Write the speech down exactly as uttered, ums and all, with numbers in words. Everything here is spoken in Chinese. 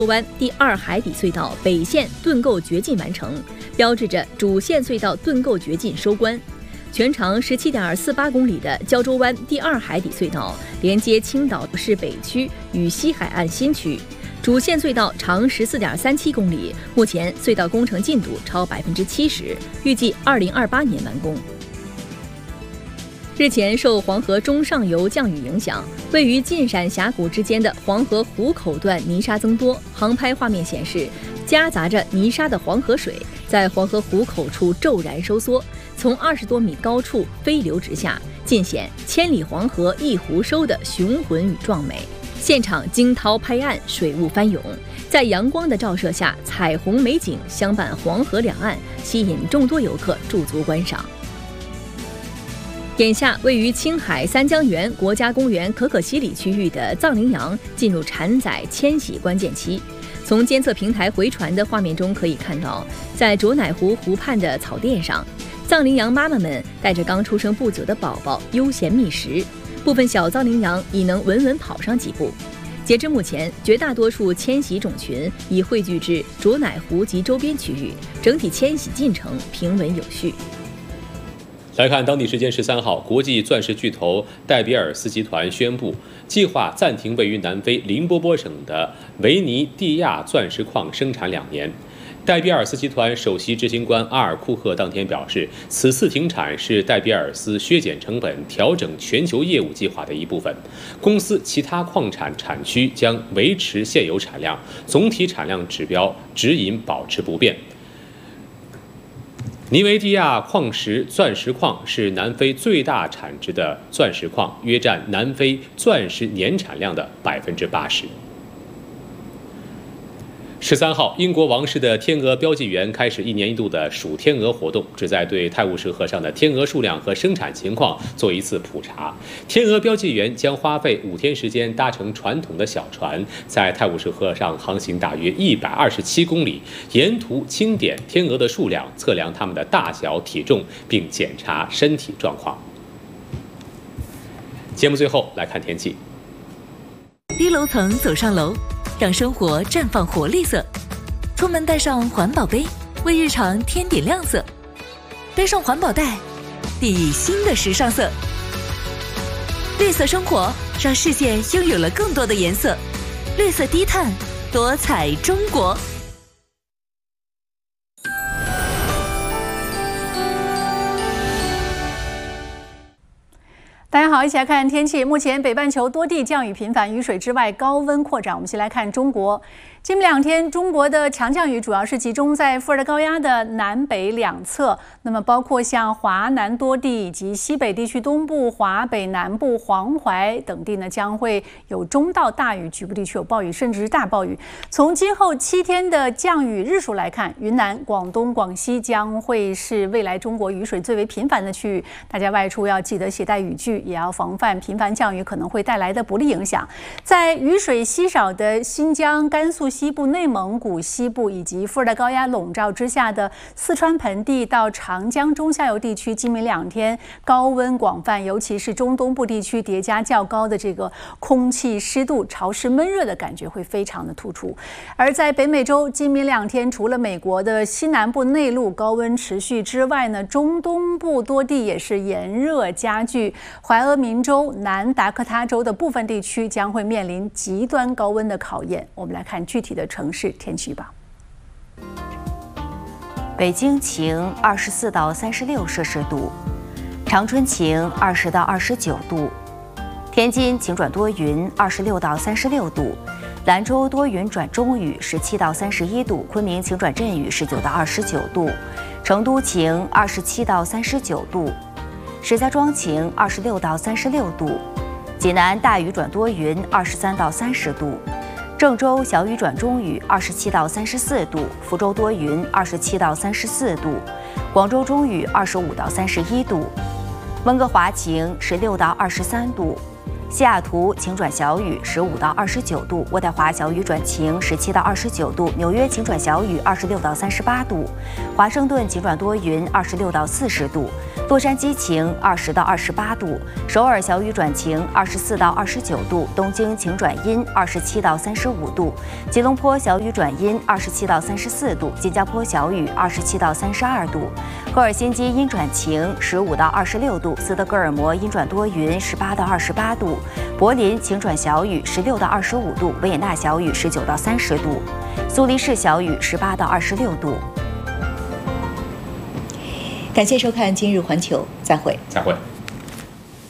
湾第二海底隧道北线盾构掘进完成，标志着主线隧道盾构掘进收官。全长十七点四八公里的胶州湾第二海底隧道连接青岛市北区与西海岸新区，主线隧道长十四点三七公里，目前隧道工程进度超百分之七十，预计二零二八年完工。日前受黄河中上游降雨影响，位于晋陕峡谷之间的黄河湖口段泥沙增多。航拍画面显示，夹杂着泥沙的黄河水在黄河湖口处骤然收缩，从二十多米高处飞流直下，尽显千里黄河一湖收的雄浑与壮美。现场惊涛拍岸，水雾翻涌，在阳光的照射下，彩虹美景相伴黄河两岸，吸引众多游客驻足观赏。眼下，位于青海三江源国家公园可可西里区域的藏羚羊进入产崽迁徙关键期。从监测平台回传的画面中可以看到，在卓乃湖湖畔的草甸上，藏羚羊妈妈们带着刚出生不久的宝宝悠闲觅食，部分小藏羚羊已能稳稳跑上几步。截至目前，绝大多数迁徙种群已汇聚至卓乃湖及周边区域，整体迁徙进程平稳有序。 来看当地时间十三号，国际钻石巨头戴比尔斯集团宣布，计划暂停位于南非林波波省的维尼蒂亚钻石矿生产两年。戴比尔斯集团首席执行官阿尔库赫当天表示，此次停产是戴比尔斯削减成本、调整全球业务计划的一部分。公司其他矿产产区将维持现有产量，总体产量指标指引保持不变。尼维蒂亚矿石钻石矿是南非最大产值的钻石矿，约占南非钻石年产量的百分之八十。十三号，英国王室的天鹅标记员开始一年一度的数天鹅活动，旨在对泰晤士河上的天鹅数量和生产情况做一次普查。天鹅标记员将花费五天时间搭乘传统的小船，在泰晤士河上航行大约一百二十七公里，沿途清点天鹅的数量，测量它们的大小、体重，并检查身体状况。节目最后来看天气。 低楼层走上楼，让生活绽放活力色。出门带上环保杯，为日常添点亮色。背上环保袋，砥砺新的时尚色。绿色生活，让世界拥有了更多的颜色。绿色低碳，多彩中国。 大家好，一起来看天气。目前北半球多地降雨频繁，雨水之外高温扩展。我们先来看中国。今明两天，中国的强降雨主要是集中在副热带高压的南北两侧，那么包括像华南多地以及西北地区东部、华北南部、黄淮等地呢，将会有中到大雨，局部地区有暴雨，甚至是大暴雨。从今后七天的降雨日数来看，云南、广东、广西将会是未来中国雨水最为频繁的区域，大家外出要记得携带雨具，也要防范频繁降雨可能会带来的不利影响。在雨水稀少的新疆、甘肃西部、内蒙古西部以及副热带高压笼罩之下的四川盆地到长江中下游地区，今明两天高温广泛，尤其是中东部地区叠加较高的这个空气湿度，潮湿闷热的感觉会非常的突出。而在北美洲，今明两天除了美国的西南部内陆高温持续之外呢，中东部多地也是炎热加剧，怀俄明州、南达科他州的部分地区将会面临极端高温的考验。我们来看具体的城市天气预报。 北京晴，二十四到三十六摄氏度；长春晴，二十到二十九度；天津晴转多云，二十六到三十六度；兰州多云转中雨，十七到三十一度；昆明晴转阵雨，十九到二十九度；成都晴，二十七到三十九度；石家庄晴，二十六到三十六度；济南大雨转多云，二十三到三十度；郑州小雨转中雨，二十七到三十四度；福州多云，二十七到三十四度；广州中雨，二十五到三十一度；温哥华晴，十六到二十三度； 西雅图晴转小雨，十五到二十九度；渥太华小雨转晴，十七到二十九度；纽约晴转小雨，二十六到三十八度；华盛顿晴转多云，二十六到四十度；洛杉矶晴，二十到二十八度；首尔小雨转晴，二十四到二十九度；东京晴转阴，二十七到三十五度；吉隆坡小雨转阴，二十七到三十四度；新加坡小雨，二十七到三十二度；赫尔辛基阴转晴，十五到二十六度；斯德哥尔摩阴转多云，十八到二十八度；柏林晴转小雨，十六到二十五度；维也纳小雨，十九到三十度；苏黎世小雨，十八到二十六度。 感谢收看今日环球，再会。 再会。